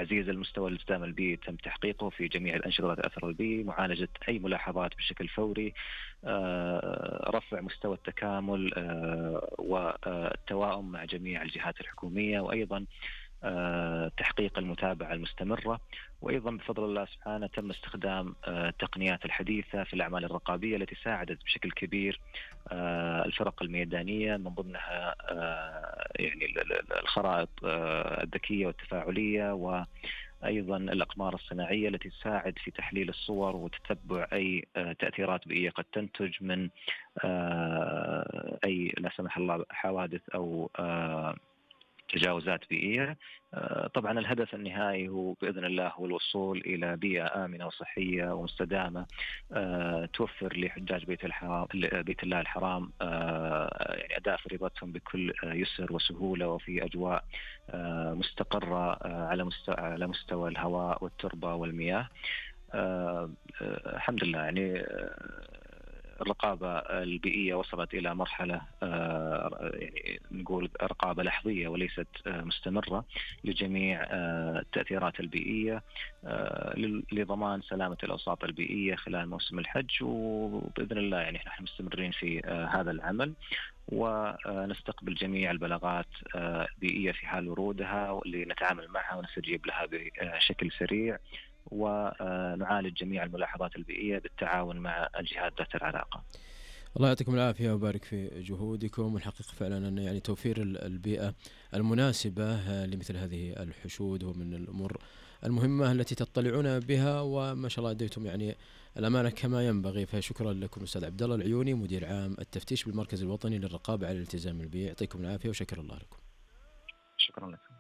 تعزيز المستوى الالتزام البيئي تم تحقيقه في جميع الأنشطة ذات الأثر البيئي، معالجة أي ملاحظات بشكل فوري، رفع مستوى التكامل والتوائم مع جميع الجهات الحكومية، وأيضا تحقيق المتابعة المستمرة. وأيضا بفضل الله سبحانه تم استخدام التقنيات الحديثة في الأعمال الرقابية التي ساعدت بشكل كبير الفرق الميدانية، من ضمنها يعني الخرائط الذكية والتفاعلية، وأيضا الأقمار الصناعية التي تساعد في تحليل الصور وتتبع أي تأثيرات بيئية قد تنتج من أي لا سمح الله حوادث أو تجاوزات بيئية. طبعا الهدف النهائي هو بإذن الله هو الوصول إلى بيئة آمنة وصحية ومستدامة توفر لحجاج بيت الله الحرام يعني أداء فريضتهم بكل يسر وسهولة، وفي أجواء مستقرة على مستوى الهواء والتربة والمياه. الحمد لله يعني الرقابة البيئية وصلت إلى مرحلة يعني نقول رقابة لحظية وليست مستمرة لجميع التأثيرات البيئية لضمان سلامة الأوساط البيئية خلال موسم الحج. وبإذن الله يعني نحن مستمرين في هذا العمل، ونستقبل جميع البلاغات البيئية في حال ورودها، واللي نتعامل معها ونستجيب لها بشكل سريع، ونعالج جميع الملاحظات البيئية بالتعاون مع الجهات ذات العلاقة. الله يعطيكم العافية ويبارك في جهودكم. والحقيقة فعلا أن يعني توفير البيئة المناسبة لمثل هذه الحشود هو من الأمور المهمة التي تطلعون بها، وما شاء الله أديتم يعني الأمانة كما ينبغي. فشكرا لكم أستاذ عبد الله العيوني، مدير عام التفتيش بالمركز الوطني للرقابة على الالتزام البيئي. يعطيكم العافية وشكر الله لكم. شكرا لك.